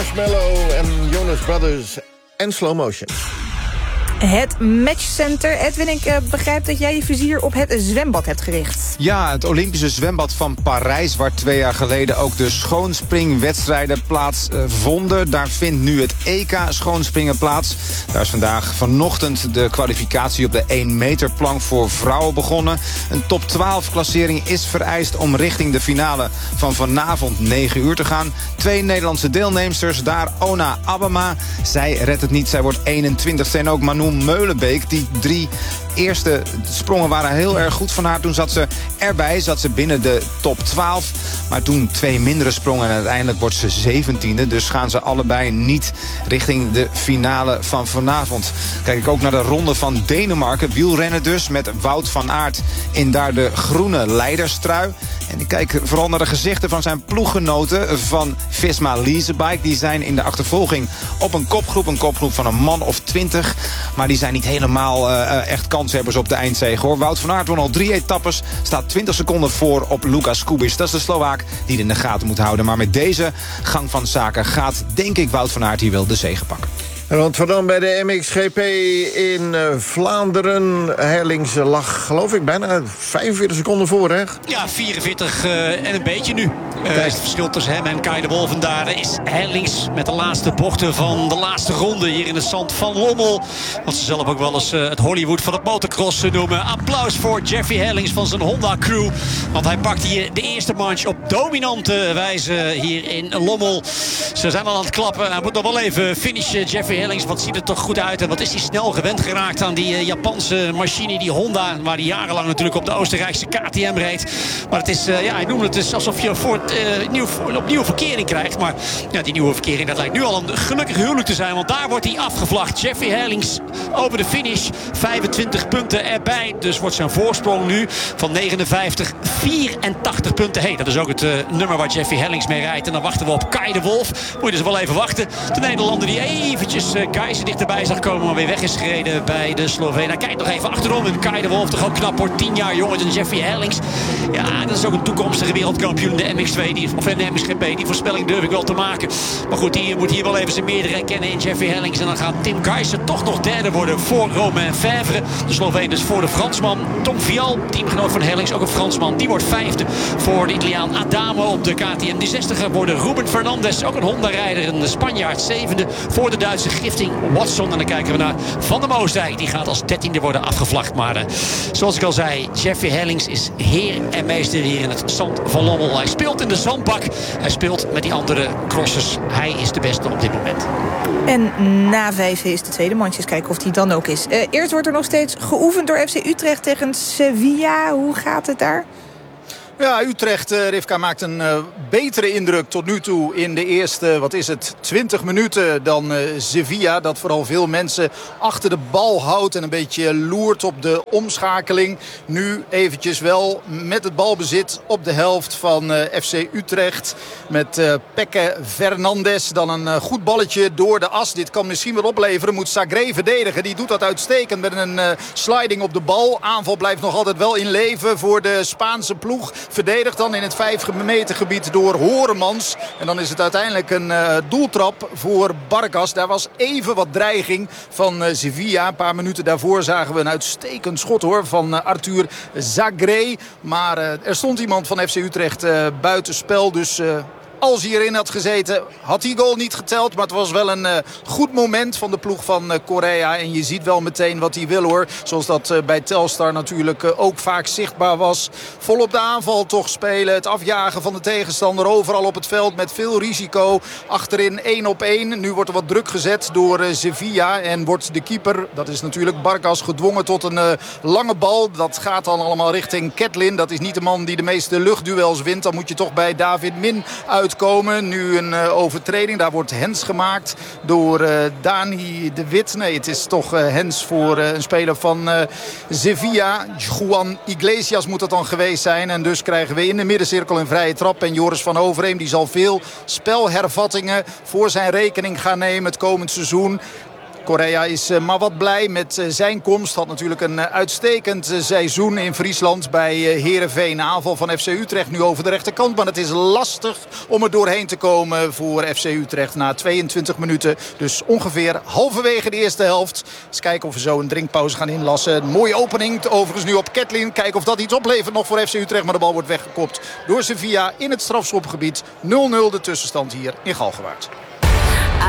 Marshmallow en Jonas Brothers en Slow Motion. Het matchcenter. Edwin, ik begrijp dat jij je vizier op het zwembad hebt gericht. Ja, het Olympische zwembad van Parijs, waar 2 jaar geleden ook de schoonspringwedstrijden plaatsvonden. Daar vindt nu het EK schoonspringen plaats. Daar is vanochtend de kwalificatie op de 1 meter plank voor vrouwen begonnen. Een top 12 klassering is vereist om richting de finale van vanavond 9 uur te gaan. 2 Nederlandse deelnemsters, daar Ona Abema. Zij redt het niet, zij wordt 21ste. En ook Manu Meulenbeek, die 3 eerste sprongen waren heel erg goed van haar. Toen zat ze erbij, zat ze binnen de top 12. Maar toen 2 mindere sprongen en uiteindelijk wordt ze 17e. Dus gaan ze allebei niet richting de finale van vanavond. Kijk ik ook naar de ronde van Denemarken. Wielrennen dus, met Wout van Aert in daar de groene leiderstrui. En ik kijk vooral naar de gezichten van zijn ploeggenoten van Visma Leasebike. Die zijn in de achtervolging op een kopgroep van een man of 20. Maar die zijn niet helemaal echt kanshebbers op de eindzege, hoor. Wout van Aert won al 3 etappes, staat 20 seconden voor op Lukas Kubiš. Dat is de Slovaak die het in de gaten moet houden. Maar met deze gang van zaken gaat, denk ik, Wout van Aert hier wel de zege pakken. Want dan bij de MXGP in Vlaanderen. Herlings lag, geloof ik, bijna 45 seconden voor, hè? Ja, 44 en een beetje nu. Het verschil tussen hem en Kai de Wolf. En daar is Herlings met de laatste bochten van de laatste ronde hier in het zand van Lommel. Wat ze zelf ook wel eens het Hollywood van het motocross noemen. Applaus voor Jeffy Herlings van zijn Honda crew. Want hij pakt hier de eerste manche op dominante wijze hier in Lommel. Ze zijn al aan het klappen. Hij moet nog wel even finishen, Jeffy Herlings. Wat ziet er toch goed uit. En wat is hij snel gewend geraakt aan die Japanse machine, die Honda. Waar hij jarenlang natuurlijk op de Oostenrijkse KTM reed. Maar het is, hij noemde het dus alsof je opnieuw verkering krijgt. Maar ja, die nieuwe verkering, dat lijkt nu al een gelukkig huwelijk te zijn. Want daar wordt hij afgevlacht. Jeffy Herlings over de finish. 25 punten erbij. Dus wordt zijn voorsprong nu van 59, 84 punten. Hey, dat is ook het nummer waar Jeffy Herlings mee rijdt. En dan wachten we op Kai de Wolf. Moet je dus wel even wachten. De Nederlander die eventjes Keizer dichterbij zag komen, maar weer weg is gereden bij de Slovenen. Kijk nog even achterom. En Kai de Wolf, toch ook knap, wordt 10 jaar jonger dan Jeffy Herlings. Ja, dat is ook een toekomstige wereldkampioen. De MX2, of de MXGP. Die voorspelling durf ik wel te maken. Maar goed, die moet hier wel even zijn meerdere herkennen in Jeffy Herlings. En dan gaat Tim Keizer toch nog derde worden voor Romain Fèvre. De Sloveen dus voor de Fransman. Tom Vial, teamgenoot van Herlings, ook een Fransman. Die wordt 5e voor de Italiaan Adamo op de KTM. Die 60er worden Ruben Fernandez, ook een Honda-rijder. Een Spanjaard, 7e voor de Duitse Gifting Watson. En dan kijken we naar Van der Moosdijk. Die gaat als 13e worden afgevlacht. Maar zoals ik al zei, Jeffy Herlings is heer en meester hier in het zand van Lommel. Hij speelt in de zandbak. Hij speelt met die andere crossers. Hij is de beste op dit moment. En na 5 is de tweede mandjes. Kijken of die dan ook is. Eerst wordt er nog steeds geoefend door FC Utrecht tegen Sevilla. Hoe gaat het daar? Ja, Utrecht, Rivka, maakt een betere indruk tot nu toe in de eerste, 20 minuten dan Sevilla. Dat vooral veel mensen achter de bal houdt en een beetje loert op de omschakeling. Nu eventjes wel met het balbezit op de helft van FC Utrecht. Met Peke Fernandes. Dan een goed balletje door de as. Dit kan misschien wel opleveren. Moet Sagré verdedigen. Die doet dat uitstekend met een sliding op de bal. Aanval blijft nog altijd wel in leven voor de Spaanse ploeg. Verdedigd dan in het 5 meter gebied door Horemans. En dan is het uiteindelijk een doeltrap voor Barkas. Daar was even wat dreiging van Sevilla. Een paar minuten daarvoor zagen we een uitstekend schot, hoor, van Arthur Sagré. Maar er stond iemand van FC Utrecht buitenspel. Dus als hij erin had gezeten, had die goal niet geteld. Maar het was wel een goed moment van de ploeg van Korea. En je ziet wel meteen wat hij wil, hoor. Zoals dat bij Telstar natuurlijk ook vaak zichtbaar was. Vol op de aanval toch spelen. Het afjagen van de tegenstander overal op het veld met veel risico. Achterin 1-op-1. Nu wordt er wat druk gezet door Sevilla. En wordt de keeper, dat is natuurlijk Barkas, gedwongen tot een lange bal. Dat gaat dan allemaal richting Ketlin. Dat is niet de man die de meeste luchtduels wint. Dan moet je toch bij David Min uitkomen. Nu een overtreding. Daar wordt hens gemaakt door Dani de Wit. Nee, het is toch hens voor een speler van Sevilla. Juan Iglesias moet dat dan geweest zijn. En dus krijgen we in de middencirkel een vrije trap. En Joris van Overheem die zal veel spelhervattingen voor zijn rekening gaan nemen het komend seizoen. Correa is maar wat blij met zijn komst. Had natuurlijk een uitstekend seizoen in Friesland bij Heerenveen. Aanval van FC Utrecht nu over de rechterkant. Maar het is lastig om er doorheen te komen voor FC Utrecht na 22 minuten. Dus ongeveer halverwege de eerste helft. Eens kijken of we zo een drinkpauze gaan inlassen. Een mooie opening overigens nu op Ketlin. Kijken of dat iets oplevert nog voor FC Utrecht. Maar de bal wordt weggekopt door Sevilla in het strafschopgebied. 0-0 de tussenstand hier in Galgenwaard.